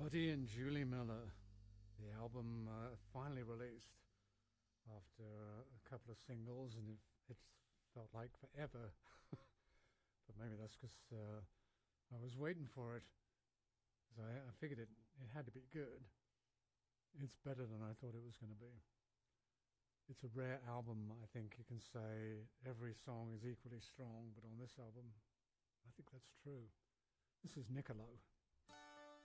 Buddy and Julie Miller, the album finally released after a couple of singles, and it's felt like forever. But maybe that's because I was waiting for it, because I figured it had to be good. It's better than I thought it was going to be. It's a rare album. I think you can say every song is equally strong, but on this album, I think that's true. This is Niccolo.